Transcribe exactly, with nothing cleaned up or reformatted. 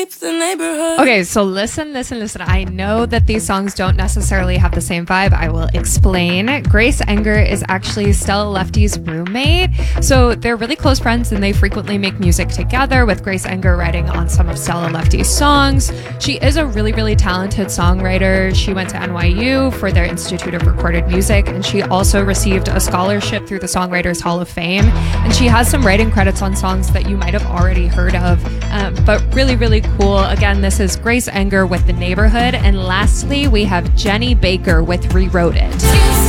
keep the neighborhood. Okay, so listen, listen, listen. I know that these songs don't necessarily have the same vibe. I will explain. Grace Enger is actually Stella Lefty's roommate. So they're really close friends and they frequently make music together, with Grace Enger writing on some of Stella Lefty's songs. She is a really, really talented songwriter. She went to N Y U for their Institute of Recorded Music, and she also received a scholarship through the Songwriters Hall of Fame. And she has some writing credits on songs that you might have already heard of, um, but really, really cool. Again, this is Grace Enger with The Neighborhood. And lastly, we have Jenny Baker with Rewrote It.